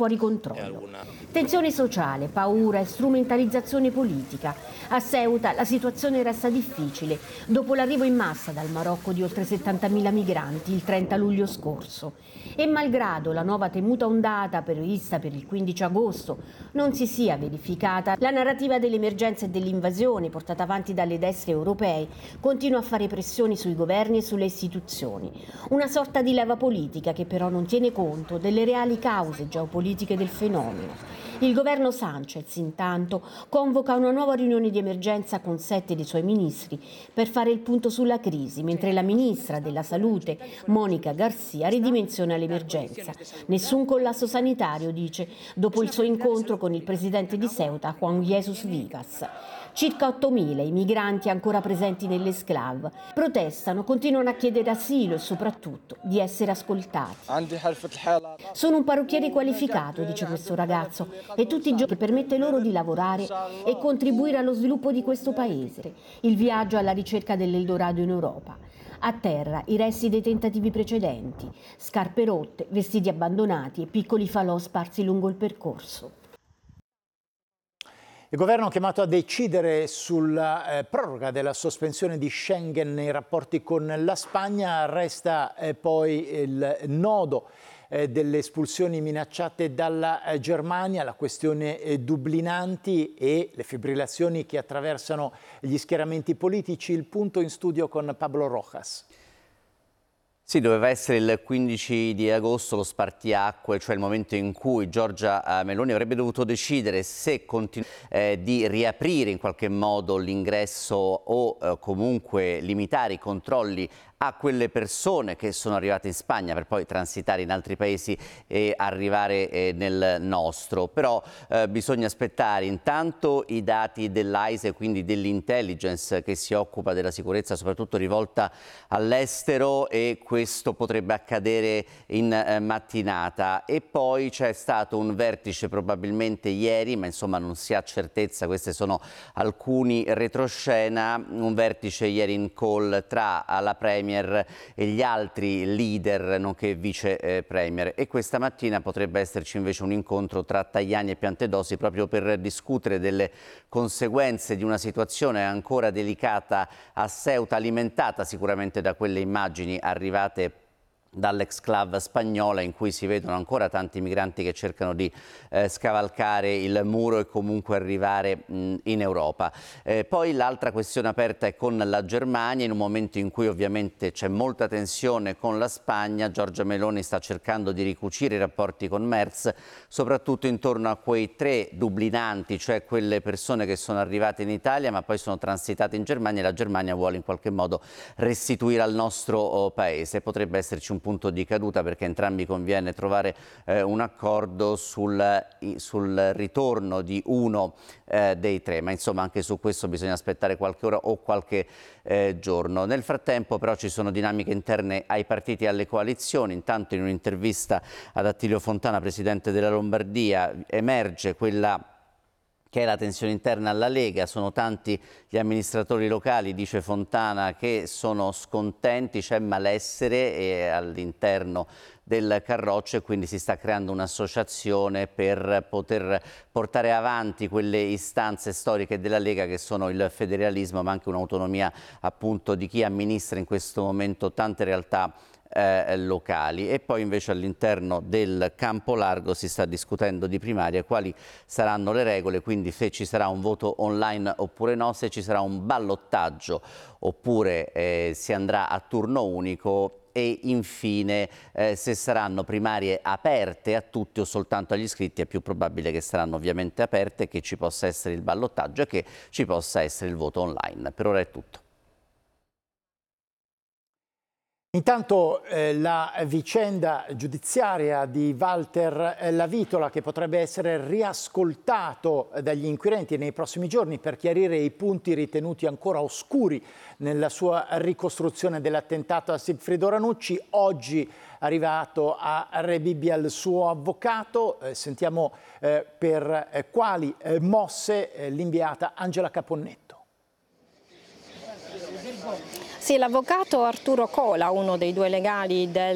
fuori controllo. Tensione sociale, paura e strumentalizzazione politica. A Ceuta la situazione resta difficile dopo l'arrivo in massa dal Marocco di oltre 70.000 migranti il 30 luglio scorso. E malgrado la nuova temuta ondata prevista per il 15 agosto non si sia verificata, la narrativa dell'emergenza e dell'invasione portata avanti dalle destre europee continua a fare pressioni sui governi e sulle istituzioni. Una sorta di leva politica che però non tiene conto delle reali cause geopolitiche del fenomeno. Il governo Sánchez, intanto, convoca una nuova riunione di emergenza con 7 dei suoi ministri per fare il punto sulla crisi, mentre la ministra della Salute, Mónica García, ridimensiona l'emergenza. Nessun collasso sanitario, dice, dopo il suo incontro con il presidente di Ceuta, Juan Jesús Vivas. Circa 8.000 i migranti ancora presenti nell'esclave protestano, continuano a chiedere asilo e soprattutto di essere ascoltati. Sono un parrucchiere qualificato, dice questo ragazzo, e tutti i giorni permette loro di lavorare e contribuire allo sviluppo di questo paese. Il viaggio alla ricerca dell'Eldorado in Europa. A terra i resti dei tentativi precedenti, scarpe rotte, vestiti abbandonati e piccoli falò sparsi lungo il percorso. Il governo è chiamato a decidere sulla proroga della sospensione di Schengen nei rapporti con la Spagna. Resta poi il nodo delle espulsioni minacciate dalla Germania, la questione dublinanti e le fibrillazioni che attraversano gli schieramenti politici. Il punto in studio con Pablo Rojas. Sì, doveva essere il 15 di agosto lo spartiacque, cioè il momento in cui Giorgia Meloni avrebbe dovuto decidere se di riaprire in qualche modo l'ingresso o comunque limitare i controlli a quelle persone che sono arrivate in Spagna per poi transitare in altri paesi e arrivare nel nostro. Però bisogna aspettare intanto i dati dell'AISE, quindi dell'intelligence che si occupa della sicurezza soprattutto rivolta all'estero, e questo potrebbe accadere in mattinata. E poi c'è stato un vertice probabilmente ieri, ma insomma non si ha certezza, questi sono alcuni retroscena, un vertice ieri in call tra la Premier e gli altri leader nonché vice premier, e questa mattina potrebbe esserci invece un incontro tra Tajani e Piantedosi proprio per discutere delle conseguenze di una situazione ancora delicata a Ceuta, alimentata sicuramente da quelle immagini arrivate dall'exclave spagnola in cui si vedono ancora tanti migranti che cercano di scavalcare il muro e comunque arrivare in Europa. Poi l'altra questione aperta è con la Germania, in un momento in cui ovviamente c'è molta tensione con la Spagna. Giorgia Meloni sta cercando di ricucire i rapporti con Merz, soprattutto intorno a quei 3 dublinanti, cioè quelle persone che sono arrivate in Italia ma poi sono transitate in Germania e la Germania vuole in qualche modo restituire al nostro paese. Potrebbe esserci un punto di caduta perché a entrambi conviene trovare un accordo sul ritorno di uno dei 3, ma insomma anche su questo bisogna aspettare qualche ora o qualche giorno. Nel frattempo però ci sono dinamiche interne ai partiti e alle coalizioni. Intanto in un'intervista ad Attilio Fontana, presidente della Lombardia, emerge quella che è la tensione interna alla Lega. Sono tanti gli amministratori locali, dice Fontana, che sono scontenti, c'è malessere all'interno del Carroccio e quindi si sta creando un'associazione per poter portare avanti quelle istanze storiche della Lega che sono il federalismo ma anche un'autonomia appunto di chi amministra in questo momento tante realtà locali. E poi invece all'interno del campo largo si sta discutendo di primaria, quali saranno le regole, quindi se ci sarà un voto online oppure no, se ci sarà un ballottaggio oppure si andrà a turno unico, e infine se saranno primarie aperte a tutti o soltanto agli iscritti. È più probabile che saranno ovviamente aperte, che ci possa essere il ballottaggio e che ci possa essere il voto online. Per ora è tutto. Intanto la vicenda giudiziaria di Walter Lavitola, che potrebbe essere riascoltato dagli inquirenti nei prossimi giorni per chiarire i punti ritenuti ancora oscuri nella sua ricostruzione dell'attentato a Sigfrido Ranucci. Oggi arrivato a Re Bibbia il suo avvocato. Sentiamo per quali mosse l'inviata Angela Caponnetto. Sì, l'avvocato Arturo Cola, uno dei 2 legali del